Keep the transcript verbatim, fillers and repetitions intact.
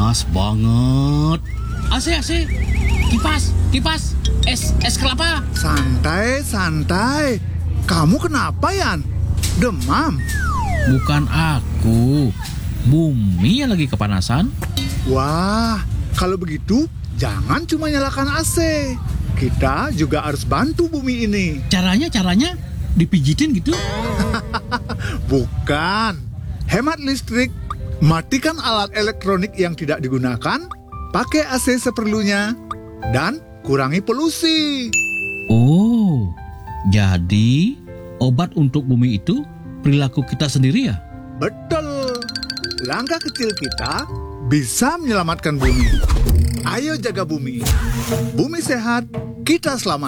Panas banget. A C, A C. Kipas, kipas. Es, es kelapa. Santai, santai. Kamu kenapa, Yan? Demam? Bukan aku. Bumi yang lagi kepanasan. Wah, kalau begitu jangan cuma nyalakan A C. Kita juga harus bantu bumi ini. Caranya, caranya dipijitin gitu. Bukan. Hemat listrik. Matikan alat elektronik yang tidak digunakan. Pakai A C seperlunya. Dan kurangi polusi. Oh, jadi obat untuk bumi itu perilaku kita sendiri ya? Betul. Langkah kecil kita bisa menyelamatkan bumi. Ayo jaga bumi. Bumi sehat, kita selamat.